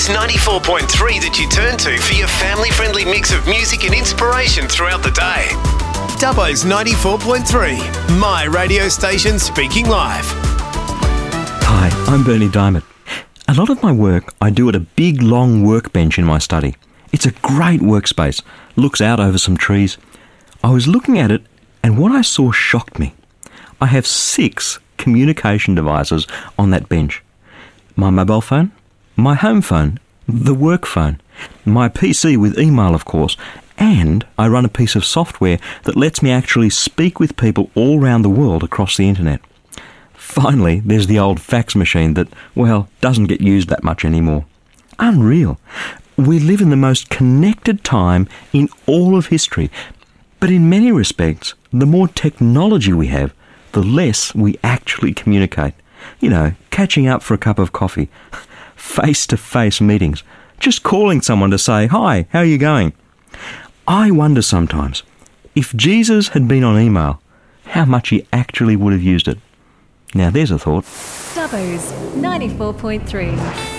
Dubbo's 94.3 that you turn to for your family-friendly mix of music and inspiration throughout the day. Dubbo's 94.3, my radio station speaking live. Hi, I'm Bernie Diamond. A lot of my work I do at a big long workbench in my study. It's a great workspace, looks out over some trees. I was looking at it and what I saw shocked me. I have 6 communication devices on that bench. My mobile phone, my home phone, the work phone, my PC with email of course, and I run a piece of software that lets me actually speak with people all around the world across the internet. Finally, there's the old fax machine that, well, doesn't get used that much anymore. Unreal. We live in the most connected time in all of history, but in many respects, the more technology we have, the less we actually communicate. You know, catching up for a cup of coffee, face-to-face meetings, just calling someone to say, "Hi, how are you going?" I wonder sometimes, if Jesus had been on email, how much he actually would have used it. Now there's a thought. Dubbo's 94.3.